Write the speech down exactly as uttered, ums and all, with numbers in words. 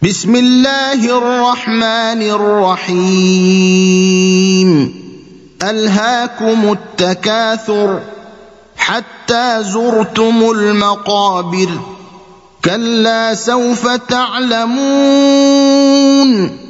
بسم الله الرحمن الرحيم ألهاكم التكاثر حتى زرتم المقابر كلا سوف تعلمون